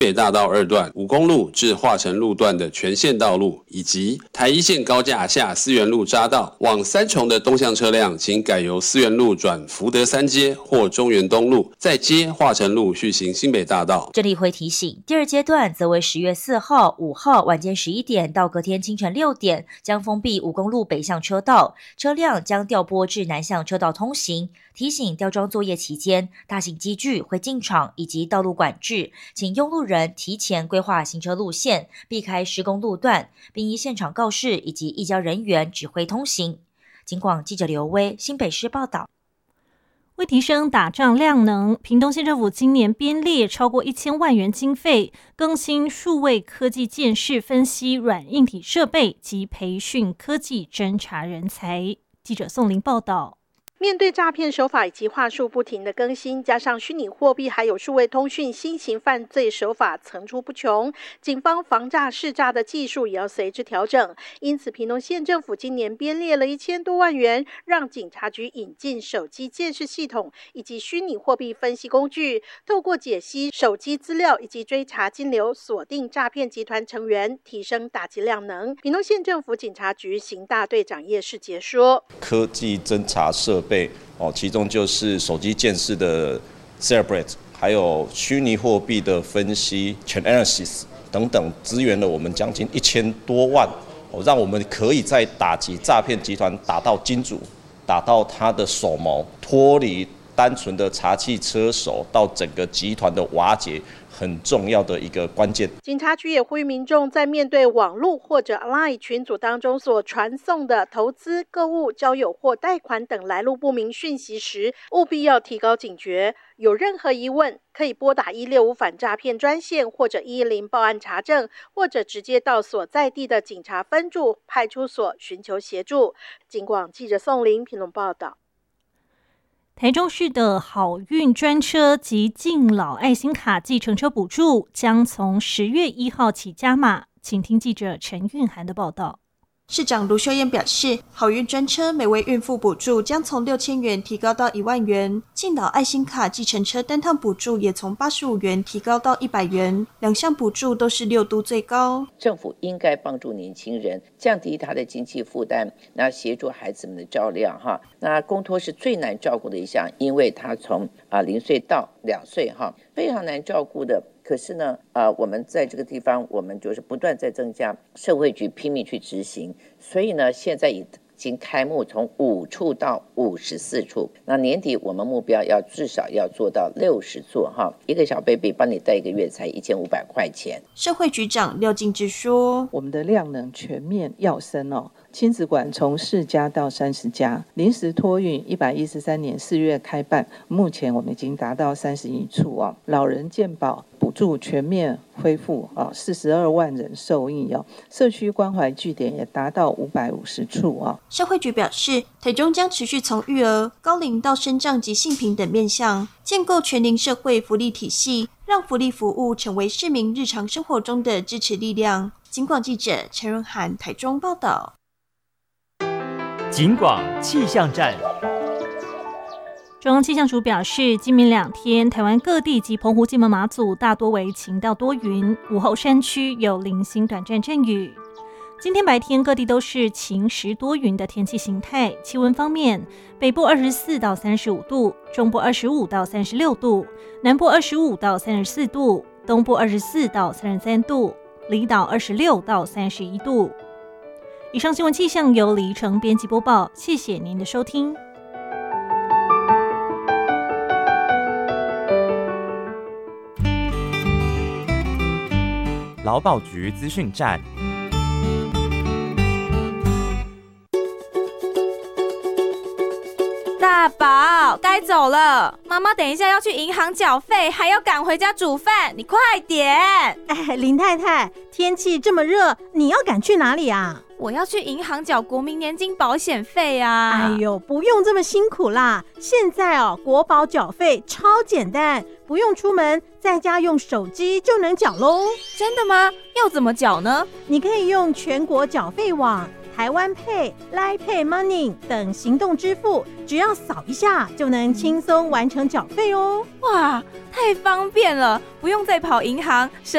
北大道2段5公路至化成路段的全线道路，以及台一线高架下思源路匝道往三重的东向车辆，请改由思源路转福德三街或中原东路，再接化成路续行新北大道。 郑丽辉提醒，第二阶段则为10月4号、5号晚间11点到隔天清晨6点，将封闭5公路北向车道，车辆将调拨至南向车道通行。提醒吊装作业期间，大型机具会进场以及道路管制，请用路人提前规划行车路线，避开施工路段，并依现场告示以及移交人员指挥通行。警广记者刘威新北市报道。 为提升打仗量能，屏东县政府今年编列超过1000万元经费，更新数位科技鉴识分析软硬体设备及培训科技侦查人才。记者宋玲报道。 面对诈骗手法以及话术不停的更新，加上虚拟货币还有数位通讯新型犯罪手法层出不穷，警方防诈识诈的技术也要随之调整。因此屏东县政府今年编列了1000多万元，让警察局引进手机鉴识系统以及虚拟货币分析工具，透过解析手机资料以及追查金流，锁定诈骗集团成员，提升打击量能。屏东县政府警察局刑大队长叶世杰说， 科技侦查设备其中就是手机鉴识的 Celebrate， 还有虚拟货币的分析 Chainalysis 等等，支援了我们将近1000多万，让我们可以在打击诈骗集团打到金主，打到他的首谋，脱离单纯的查缉车手到整个集团的瓦解，很重要的一个关键。 警察局也呼吁民众在面对网络或者 LINE 群组当中所传送的投资、购物、交友或贷款等来路不明讯息时，务必要提高警觉。有任何疑问，可以拨打165反诈骗专线或者110报案查证，或者直接到所在地的警察分驻派出所寻求协助。警广记者宋玲评论报道。 台中市的好运专车及敬老爱心卡计程车补助将从10月1号起加码，请听记者陈韵涵的报道。 市长卢秀燕表示，好运专车每位孕妇补助将从6000元提高到1万元，敬老爱心卡计程车单趟补助也从85元提高到100元，两项补助都是6都最高。 政府应该帮助年轻人降低他的经济负担，那协助孩子们的照料哈。那公托是最难照顾的一项，因为他从0岁到2岁哈，非常难照顾的。可是呢，我们在这个地方，我们就是不断在增加，社会局拼命去执行，所以呢，现在已经开幕，从5处到54处。那年底我们目标至少要做到60处哈，一个小 baby 帮你带1个月才1500块钱。 社会局长廖敬之说， 我们的量能全面跃升亲子馆从4家到30家，临时托运113年4月开办，目前我们已经达到31处老人健保补助全面恢复42万人受益社区关怀据点也达到550处社会局表示，台中将持续从育儿、高龄到身障及性平等面向，建构全龄社会福利体系，让福利服务成为市民日常生活中的支持力量。警广记者陈润涵台中报道。 警广气象站。 中央气象署表示，今明2天，台湾各地及澎湖、金门、马祖大多为晴到多云，午后山区有零星短暂阵雨。今天白天各地都是晴时多云的天气形态。气温方面，北部24到35度，中部25到36度，南部25到34度，东部24到33度，离岛26到31度。以上新闻气象由李怡成编辑播报，谢谢您的收听。 劳保局资讯站。 大宝，该走了，妈妈等一下要去银行缴费，还要赶回家煮饭，你快点！ 林太太，天气这么热，你要赶去哪里啊？ 我要去银行缴国民年金保险费啊！ 哎呦，不用这么辛苦啦！现在国保缴费超简单，不用出门，在家用手机就能缴咯。 真的吗？要怎么缴呢？ 你可以用全国缴费网、台湾 Pay、Line Pay Money 等行动支付，只要扫一下就能轻松完成缴费哦。 哇，太方便了，不用再跑银行，省